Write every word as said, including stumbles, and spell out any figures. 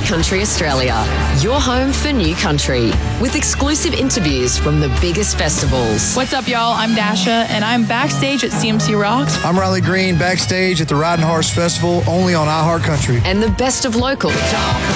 iHeartCountry Australia, your home for new country, with exclusive interviews from the biggest festivals. What's up, y'all? I'm Dasha, and I'm backstage at C M C Rocks. I'm Riley Green, backstage at the Riding Horse Festival, only on iHeartCountry. And the best of local.